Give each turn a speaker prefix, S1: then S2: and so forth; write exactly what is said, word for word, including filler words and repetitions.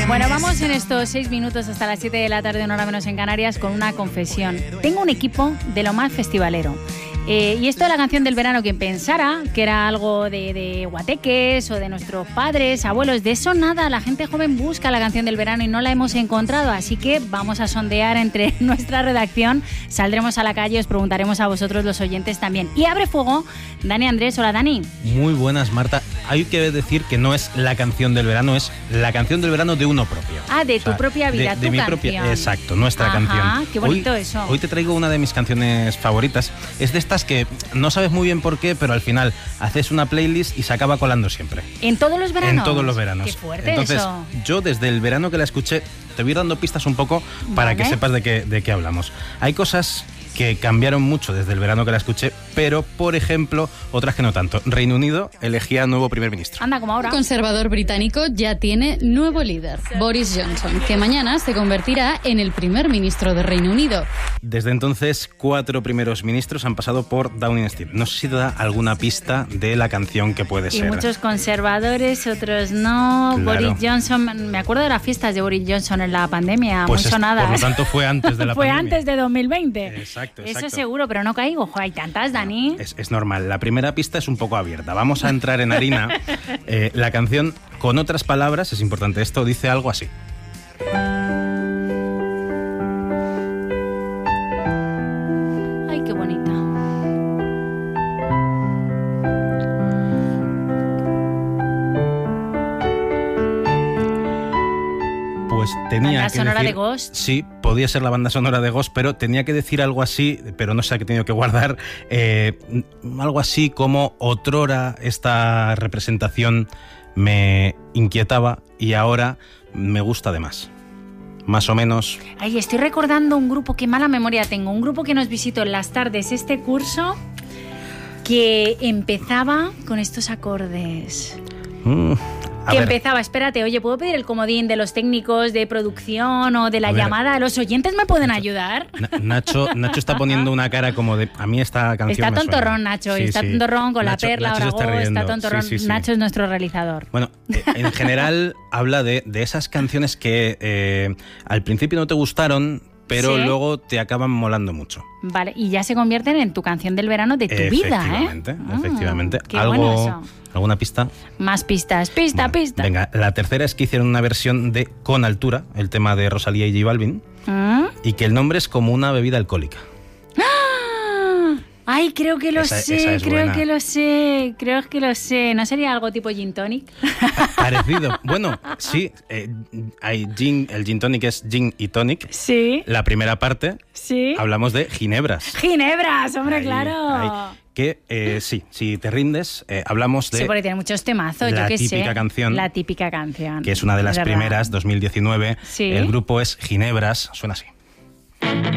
S1: Bueno, vamos en estos seis minutos hasta las siete de la tarde, una hora menos en Canarias, con una confesión. Tengo un equipo de lo más festivalero. Eh, y esto de la canción del verano, quien pensara que era algo de, de guateques o de nuestros padres, abuelos, de eso nada. La gente joven busca la canción del verano y no la hemos encontrado, así que vamos a sondear entre nuestra redacción, saldremos a la calle, os preguntaremos a vosotros los oyentes también. Y abre fuego Dani Andrés. Hola, Dani.
S2: Muy buenas, Marta. Hay que decir que no es la canción del verano, es la canción del verano de uno propio.
S1: Ah, de tu o sea, propia vida,
S2: de,
S1: tu
S2: de mi
S1: canción.
S2: Propia, exacto, nuestra
S1: Ajá,
S2: canción.
S1: Qué bonito
S2: hoy,
S1: eso.
S2: Hoy te traigo una de mis canciones favoritas. Es de estas que no sabes muy bien por qué, pero al final haces una playlist y se acaba colando siempre.
S1: ¿En todos los veranos?
S2: En todos los veranos.
S1: Qué fuerte.
S2: Entonces,
S1: eso.
S2: yo desde el verano que la escuché, te voy a ir dando pistas un poco para
S1: vale.
S2: que sepas de qué, de qué hablamos. Hay cosas que cambiaron mucho desde el verano que la escuché, pero, por ejemplo, otras que no tanto. Reino Unido elegía nuevo primer ministro.
S1: Anda, como ahora.
S3: El conservador británico ya tiene nuevo líder, Boris Johnson, que mañana se convertirá en el primer ministro de Reino Unido.
S2: Desde entonces, cuatro primeros ministros han pasado por Downing Street. No sé si te da alguna pista de la canción que puede
S1: y
S2: ser.
S1: Y muchos conservadores, otros no.
S2: Claro.
S1: Boris Johnson, me acuerdo de las fiestas de Boris Johnson en la pandemia,
S2: pues
S1: muy sonadas.
S2: Por lo tanto, fue antes de la
S1: fue
S2: pandemia.
S1: Fue antes de dos mil veinte.
S2: Exacto. Exacto,
S1: Eso
S2: exacto.
S1: seguro, pero no caigo. Joder, hay tantas, Dani.
S2: Es, es normal. La primera pista es un poco abierta. Vamos a entrar en harina. Eh, la canción, con otras palabras, es importante esto, dice algo así.
S1: Ay, qué bonita.
S2: Pues tenía
S1: banda
S2: que
S1: sonora
S2: decir,
S1: de Ghost.
S2: Sí, podía ser la banda sonora de Ghost, pero tenía que decir algo así, pero no sé qué he tenido que guardar, eh, algo así como otrora esta representación me inquietaba y ahora me gusta de más. Más o menos.
S1: Ay, estoy recordando un grupo, qué mala memoria tengo, un grupo que nos visitó en las tardes este curso que empezaba con estos acordes.
S2: Mm. A
S1: que
S2: ver.
S1: empezaba, espérate, oye, ¿puedo pedir el comodín de los técnicos de producción o de la
S2: A ver.
S1: llamada? ¿Los oyentes me pueden ayudar?
S2: Nacho, Nacho está poniendo una cara como de... A mí esta canción
S1: Está
S2: me
S1: tontorrón,
S2: suena.
S1: Nacho,
S2: Sí,
S1: está
S2: sí.
S1: tontorrón con
S2: Nacho,
S1: la perla,
S2: Nacho
S1: ahora
S2: se está
S1: go,
S2: riendo.
S1: está tontorrón.
S2: Sí, sí, sí.
S1: Nacho es nuestro realizador.
S2: Bueno, eh, en general habla de, de esas canciones que eh, al principio no te gustaron, pero
S1: ¿Sí?
S2: luego te acaban molando mucho.
S1: Vale, y ya se convierten en tu canción del verano de tu vida, ¿eh?
S2: Efectivamente, efectivamente.
S1: Qué
S2: ¿Algo,
S1: bueno eso.
S2: ¿Alguna pista?
S1: Más pistas, pista,
S2: Bueno,
S1: pista.
S2: Venga, la tercera es que hicieron una versión de Con Altura, el tema de Rosalía y J Balvin,
S1: ¿Mm?
S2: y que el nombre es como una bebida alcohólica.
S1: Ay, creo que lo
S2: Esa-
S1: sé,
S2: esa es
S1: creo
S2: buena.
S1: que lo sé, creo que lo sé. ¿No sería algo tipo gin tonic?
S2: Parecido. Bueno, sí, eh, hay gin, el gin tonic es gin y tonic.
S1: Sí,
S2: La primera parte
S1: sí.
S2: hablamos de ginebras.
S1: Ginebras, hombre,
S2: Ahí,
S1: claro.
S2: ahí. Que eh, sí, si te rindes, eh, hablamos de
S1: Sí, porque tiene muchos temazos,
S2: la
S1: yo qué sé.
S2: típica canción,
S1: La típica canción.
S2: que es una de las
S1: verdad.
S2: primeras, dos mil diecinueve.
S1: Sí.
S2: El grupo es Ginebras, suena así.